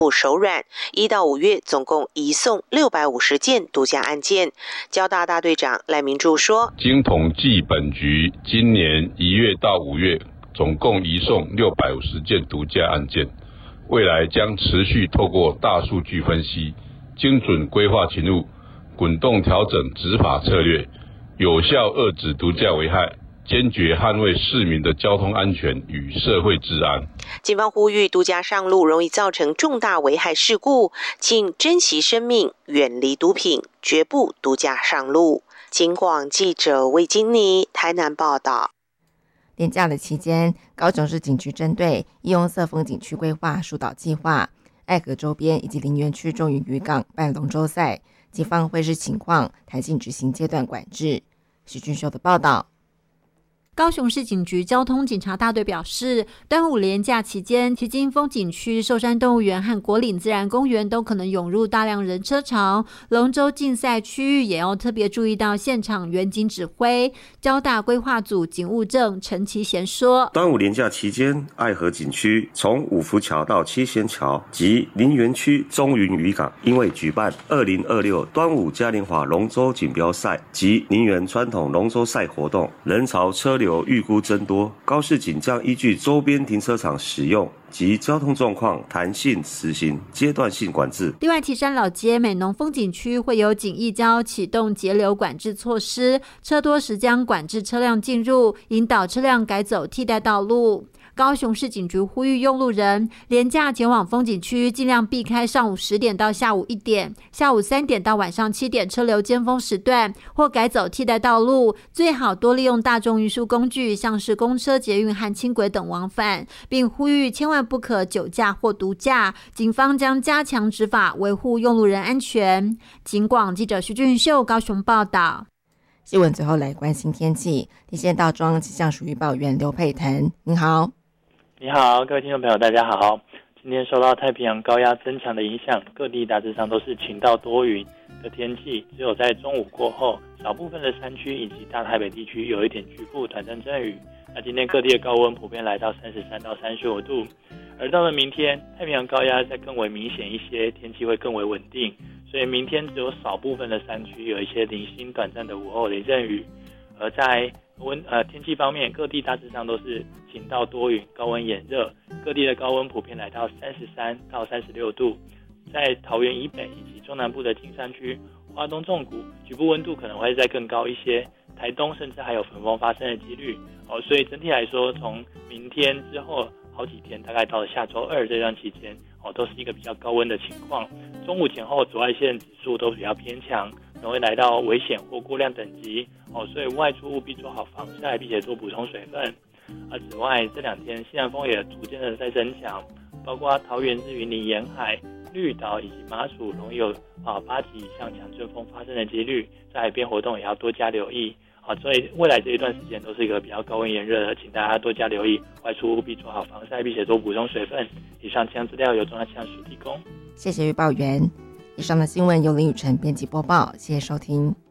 手软，1到5月总共移送650件独家案件。交大大队长赖明柱说， 经统计，本局今年1月到5月总共移送650件独家案件，未来将持续透过大数据分析，精准规划勤务，滚动调整执法策略，有效遏止毒驾危害，坚决捍卫市民的交通安全与社会治安。 警方呼吁毒驾上路容易造成重大危害事故，请珍惜生命，远离毒品，绝不毒驾上路。警广记者魏金妮台南报道。 连假的期间，高雄市警局针对义用色风景区规划疏导计划，爱河周边以及林园区中云渔港办龙舟赛，警方会视情况弹性执行阶段管制。许俊秀的报道。 高雄市警局交通警察大队表示，端午连假期间，旗津风景区、寿山动物园和国岭自然公园都可能涌入大量人车潮，龙舟竞赛区域也要特别注意到现场远景指挥。交大规划组警务正陈其贤说， 端午连假期间，爱河景区从五福桥到七仙桥及林园区中云渔港，因为举办2026端午嘉年华龙舟锦标赛及林园传统龙舟赛活动，人潮车流预估增多，高市警将依据周边停车场使用及交通状况弹性实行阶段性管制。 另外，旗山老街美浓风景区会由警义交启动截流管制措施，车多时将管制车辆进入，引导车辆改走替代道路。高雄市警局呼吁用路人连假前往风景区，尽量避开上午10点到下午1点、下午3点到晚上7点车流尖峰时段，或改走替代道路。最好多利用大众运输工具，像是公车、捷运和轻轨等往返，并呼吁千万不可酒驾或毒驾。警方将加强执法，维护用路人安全。警广记者徐俊秀高雄报道。 新闻最后来关心天气，第线道庄气象署预报员刘佩腾，您好。 你好，各位听众朋友，大家好。今天受到太平洋高压增强的影响，各地大致上都是晴到多云的天气，只有在中午过后，少部分的山区以及大台北地区有一点局部短暂阵雨。那今天各地的高温普遍来到33到35度，而到了明天，太平洋高压再更为明显一些，天气会更为稳定，所以明天只有少部分的山区有一些零星短暂的午后雷阵雨。而在天气方面，各地大致上都是晴到多云，高温炎热，各地的高温普遍来到33到36度。在桃园以北以及中南部的金山区、花东纵谷，局部温度可能会再更高一些，台东甚至还有焚风发生的几率。所以整体来说，从明天之后好几天，大概到了下周2这段期间，都是一个比较高温的情况。中午前后紫外线指数都比较偏强，容易来到危险或过量等级，所以外出务必做好防晒，并且多补充水分。此外，这2天西南风也逐渐的在增强，包括桃园至云林沿海、绿岛以及马祖容易有8级以上强阵风发生的几率，在海边活动也要多加留意。所以未来这一段时间都是一个比较高温炎热的，请大家多加留意，外出务必做好防晒，并且多补充水分。以上气象资料由中央气象署提供。 谢谢预报员。以上的新闻由林宇辰编辑播报，谢谢收听。